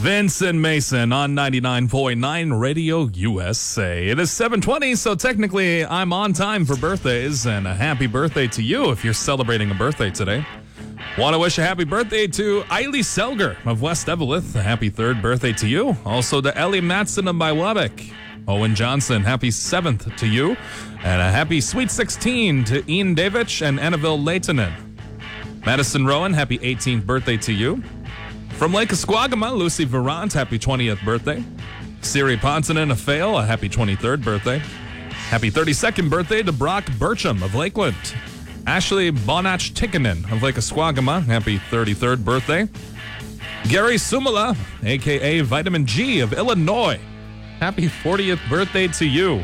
Vincent Mason on 99.9 Radio USA. It is 7:20, so technically I'm on time for birthdays, and a happy birthday to you if you're celebrating a birthday today. Want to wish a happy birthday to Eiley Selger of West Eveleth. A happy third birthday to you. Also to Ellie Matson of Biwabic. Owen Johnson, happy 7th to you. And a happy sweet 16 to Ian Davich and Annabelle Leitonen. Madison Rowan, happy 18th birthday to you. From Lake Esquagama, Lucy Verant, happy 20th birthday. Siri Pontonen of Fale, a happy 23rd birthday. Happy 32nd birthday to Brock Burcham of Lakeland. Ashley Bonach Tikkanen of Lake Esquagama, happy 33rd birthday. Gary Sumala, a.k.a. Vitamin G of Illinois, happy 40th birthday to you.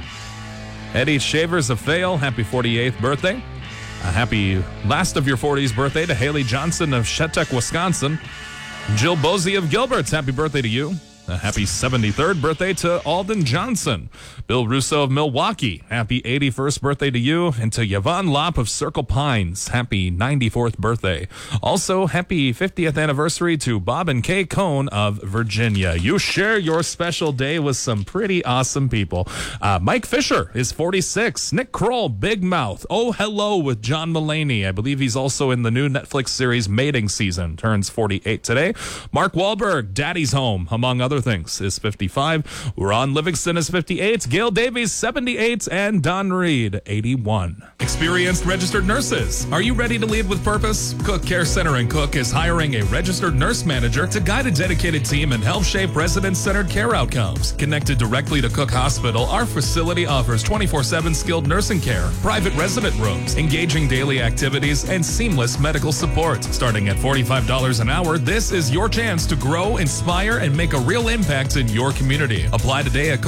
Eddie Shavers of Fale, happy 48th birthday. A happy last of your 40s birthday to Haley Johnson of Shettuck, Wisconsin. Jill Bosey of Gilbert's, happy birthday to you. A happy 73rd birthday to Alden Johnson. Bill Russo of Milwaukee, happy 81st birthday to you. And to Yvonne Lopp of Circle Pines, happy 94th birthday. Also, happy 50th anniversary to Bob and Kay Cohn of Virginia. You share your special day with some pretty awesome people. Mike Fisher is 46. Nick Kroll, Big Mouth. Oh, hello with John Mulaney. I believe he's also in the new Netflix series Mating Season. Turns 48 today. Mark Wahlberg, Daddy's Home, among other things, is 55. Ron Livingston is 58. Gail Davies, 78. And Don Reed, 81. Experienced registered nurses. Are you ready to lead with purpose? Cook Care Center in Cook is hiring a registered nurse manager to guide a dedicated team and help shape resident-centered care outcomes. Connected directly to Cook Hospital, our facility offers 24/7 skilled nursing care, private resident rooms, engaging daily activities, and seamless medical support. Starting at $45 an hour, this is your chance to grow, inspire, and make a real impact in your community. Apply today at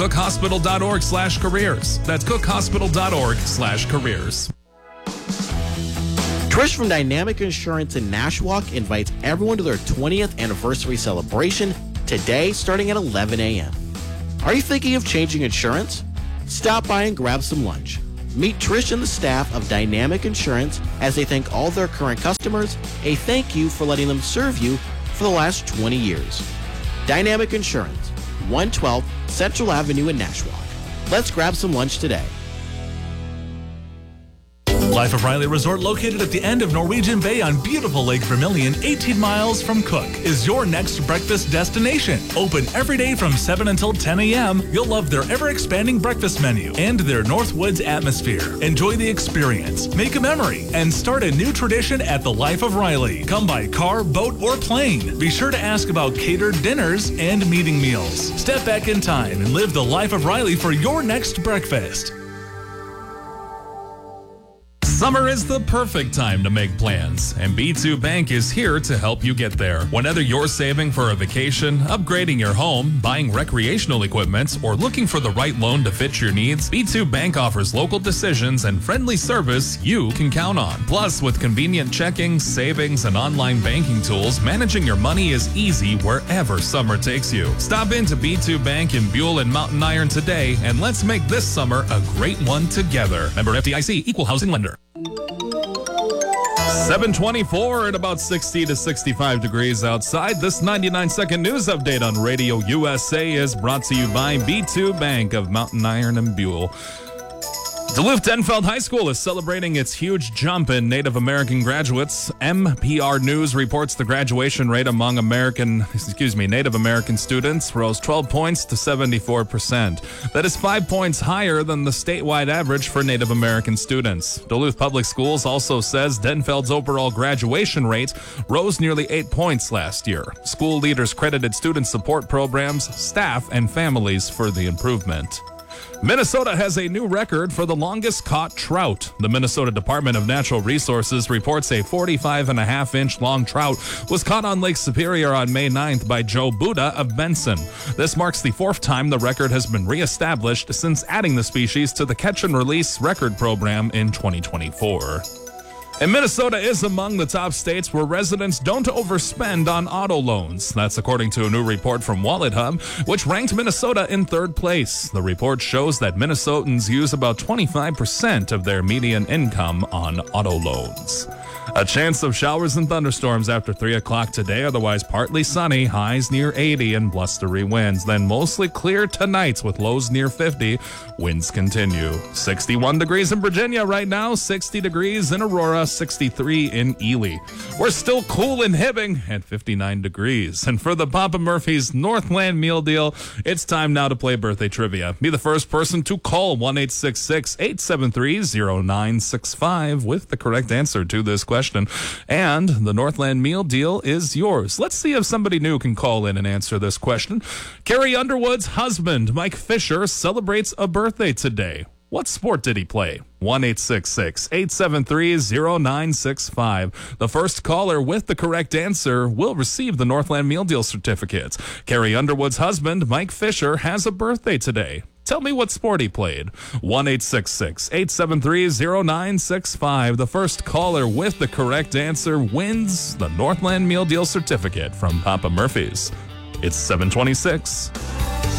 cookhospital.org/careers. That's cookhospital.org/careers. Trish from Dynamic Insurance in Nashwauk invites everyone to their 20th anniversary celebration today starting at 11 a.m. Are you thinking of changing insurance? Stop by and grab some lunch. Meet Trish and the staff of Dynamic Insurance as they thank all their current customers, a thank you for letting them serve you for the last 20 years. Dynamic Insurance, 112 Central Avenue in Nashwauk. Let's grab some lunch today. Life of Riley Resort, located at the end of Norwegian Bay on beautiful Lake Vermilion, 18 miles from Cook, is your next breakfast destination. Open every day from 7 until 10 a.m. You'll love their ever-expanding breakfast menu and their Northwoods atmosphere. Enjoy the experience, make a memory, and start a new tradition at the Life of Riley. Come by car, boat, or plane. Be sure to ask about catered dinners and meeting meals. Step back in time and live the Life of Riley for your next breakfast. Summer is the perfect time to make plans, and B2 Bank is here to help you get there. Whether you're saving for a vacation, upgrading your home, buying recreational equipment, or looking for the right loan to fit your needs, B2 Bank offers local decisions and friendly service you can count on. Plus, with convenient checking, savings, and online banking tools, managing your money is easy wherever summer takes you. Stop into B2 Bank in Buell and Mountain Iron today, and let's make this summer a great one together. Member FDIC, Equal Housing Lender. 7:24 at about 60 to 65 degrees outside. This 99-second news update on Radio USA is brought to you by B2 Bank of Mountain Iron and Buell. Duluth-Denfeld High School is celebrating its huge jump in Native American graduates. MPR News reports the graduation rate among Native American students rose 12 points to 74%. That is 5 points higher than the statewide average for Native American students. Duluth Public Schools also says Denfeld's overall graduation rate rose nearly 8 points last year. School leaders credited student support programs, staff, and families for the improvement. Minnesota has a new record for the longest caught trout. The Minnesota Department of Natural Resources reports a 45.5-inch long trout was caught on Lake Superior on May 9th by Joe Buda of Benson. This marks the fourth time the record has been reestablished since adding the species to the Catch and Release record program in 2024. And Minnesota is among the top states where residents don't overspend on auto loans. That's according to a new report from Wallet Hub, which ranked Minnesota in third place. The report shows that Minnesotans use about 25% of their median income on auto loans. A chance of showers and thunderstorms after 3 o'clock today, otherwise partly sunny, highs near 80 and blustery winds. Then mostly clear tonight with lows near 50. Winds continue. 61 degrees in Virginia right now, 60 degrees in Aurora, 63 in Ely. We're still cool in Hibbing at 59 degrees. And for the Papa Murphy's Northland Meal Deal, it's time now to play birthday trivia. Be the first person to call 1-866-873-0965 with the correct answer to this question. And the Northland Meal Deal is yours. Let's see if somebody new can call in and answer this question. Carrie Underwood's husband, Mike Fisher, celebrates a birthday today. What sport did he play? 1-866-873-0965. The first caller with the correct answer will receive the Northland Meal Deal certificates. Carrie Underwood's husband, Mike Fisher, has a birthday today. Tell me what sport he played. 1-866-873-0965. The first caller with the correct answer wins the Northland Meal Deal certificate from Papa Murphy's. It's 7:26.